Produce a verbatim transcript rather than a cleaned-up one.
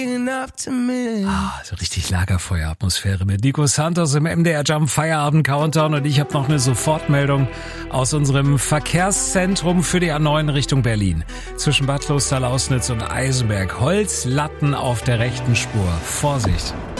Ah, so richtig Lagerfeueratmosphäre mit Nico Santos im M D R Jump Feierabend Countdown und ich habe noch eine Sofortmeldung aus unserem Verkehrszentrum für die A neun Richtung Berlin. Zwischen Bad Kloster, Lausnitz und Eisenberg. Holzlatten auf der rechten Spur. Vorsicht!